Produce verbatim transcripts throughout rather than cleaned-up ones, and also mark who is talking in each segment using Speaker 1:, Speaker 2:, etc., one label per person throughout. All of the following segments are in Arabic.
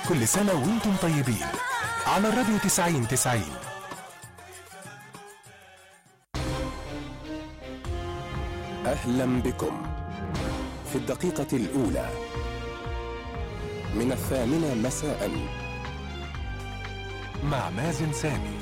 Speaker 1: كل سنة وانتم طيبين على الراديو تسعين تسعين. أهلا بكم في الدقيقة الأولى من الثامنة مساء مع مازن سامي.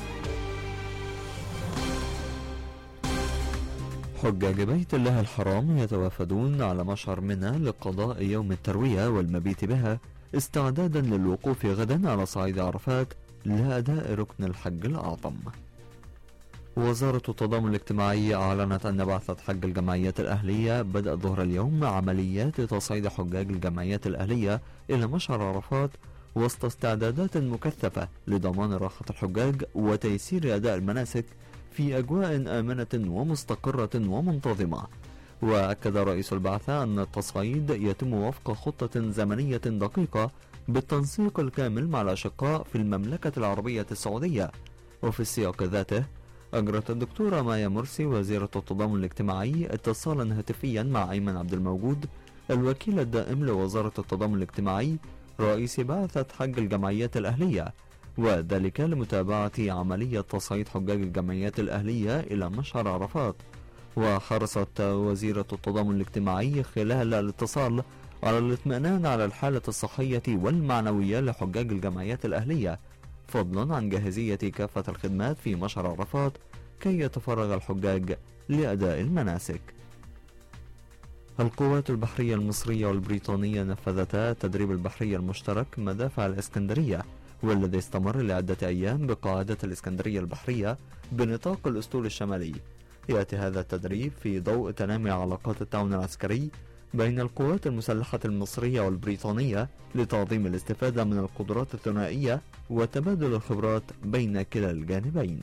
Speaker 2: حجاج بيت الله الحرام يتوافدون على مشعر منى لقضاء يوم التروية والمبيت بها استعدادا للوقوف غدا على صعيد عرفات لأداء ركن الحج الأعظم. وزارة التضامن الاجتماعي أعلنت أن بعثة حج الجمعيات الأهلية بدأ ظهر اليوم عمليات تصعيد حجاج الجمعيات الأهلية إلى مشعر عرفات وسط استعدادات مكثفة لضمان راحة الحجاج وتيسير أداء المناسك في أجواء آمنة ومستقرة ومنتظمة. وأكد رئيس البعثة أن التصعيد يتم وفق خطة زمنية دقيقة بالتنسيق الكامل مع الأشقاء في المملكة العربية السعودية. وفي السياق ذاته أجرت الدكتورة مايا مرسي وزيرة التضامن الاجتماعي اتصالا هاتفيا مع أيمن عبد الموجود الوكيل الدائم لوزارة التضامن الاجتماعي رئيس بعثة حج الجمعيات الأهلية، وذلك لمتابعة عملية تصعيد حجاج الجمعيات الأهلية إلى مشعر عرفات. وحرصت وزيرة التضامن الاجتماعي خلال الاتصال على الاطمئنان على الحالة الصحية والمعنوية لحجاج الجمعيات الأهلية، فضلا عن جاهزية كافة الخدمات في مشعر عرفات كي يتفرغ الحجاج لأداء المناسك. القوات البحرية المصرية والبريطانية نفذتا التدريب البحري المشترك مدافع الإسكندرية، والذي استمر لعدة أيام بقاعدة الإسكندرية البحرية بنطاق الأسطول الشمالي. يأتي هذا التدريب في ضوء تنامي علاقات التعاون العسكري بين القوات المسلحة المصرية والبريطانية لتعظيم الاستفادة من القدرات الثنائية وتبادل الخبرات بين كلا الجانبين.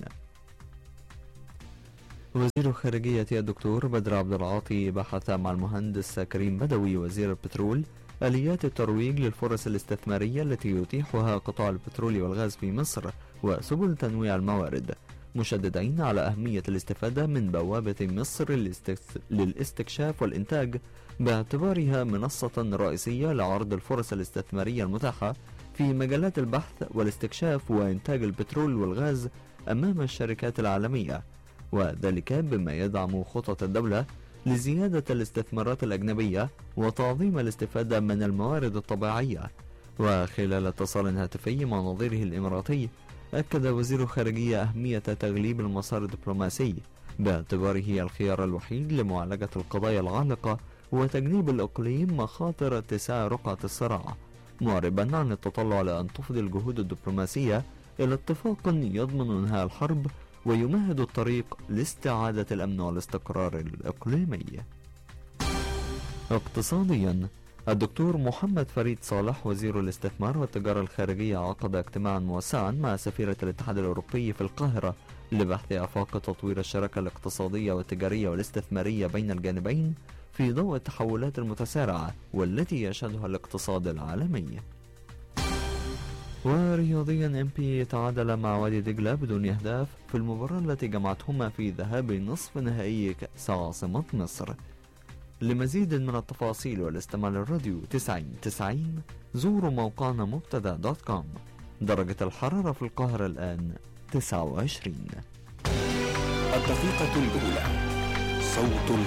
Speaker 2: وزير الخارجية الدكتور بدر عبد العاطي بحث مع المهندس كريم بدوي وزير البترول آليات الترويج للفرص الاستثمارية التي يتيحها قطاع البترول والغاز في مصر وسبل تنويع الموارد، مشددين على أهمية الاستفادة من بوابة مصر للاستكشاف والإنتاج باعتبارها منصة رئيسية لعرض الفرص الاستثمارية المتاحة في مجالات البحث والاستكشاف وإنتاج البترول والغاز أمام الشركات العالمية، وذلك بما يدعم خطط الدولة لزيادة الاستثمارات الأجنبية وتعظيم الاستفادة من الموارد الطبيعية. وخلال اتصال هاتفي مع نظيره الإماراتي أكد وزير الخارجية أهمية تغليب المسار الدبلوماسي باعتباره الخيار الوحيد لمعالجة القضايا العالقة وتجنيب الإقليم مخاطر اتساع رقعة الصراع، معربا عن التطلع لأن تفضي الجهود الدبلوماسية إلى اتفاق يضمن انهاء الحرب ويمهد الطريق لاستعادة الأمن والاستقرار الإقليمي. اقتصاديا، الدكتور محمد فريد صالح وزير الاستثمار والتجارة الخارجية عقد اجتماعا موسعا مع سفيرة الاتحاد الأوروبي في القاهرة لبحث آفاق تطوير الشراكة الاقتصادية والتجارية والاستثمارية بين الجانبين في ضوء التحولات المتسارعة والتي يشهدها الاقتصاد العالمي. ورياضيا إمبي تعادل مع وادي دجلة بدون أهداف في المباراة التي جمعتهما في ذهاب نصف نهائي كأس عاصمة مصر. لمزيد من التفاصيل والاستماع للراديو تسعين تسعين زوروا موقعنا مبتدا دوت كوم. درجة الحرارة في القاهرة الآن تسعة وعشرين.
Speaker 1: الدقيقة الأولى، صوت